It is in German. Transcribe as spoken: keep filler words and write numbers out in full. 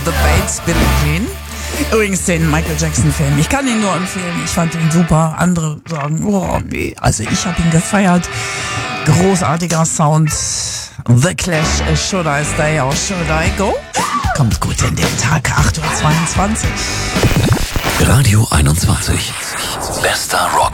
The Bates, Billie Jean. Übrigens den Michael Jackson-Film. Ich kann ihn nur empfehlen. Ich fand ihn super. Andere sagen, oh nee. Also ich habe ihn gefeiert. Großartiger Sound. The Clash, Should I Stay or Should I Go? Kommt gut in den Tag, acht Uhr zweiundzwanzig. Radio einundzwanzig. Bester Rock.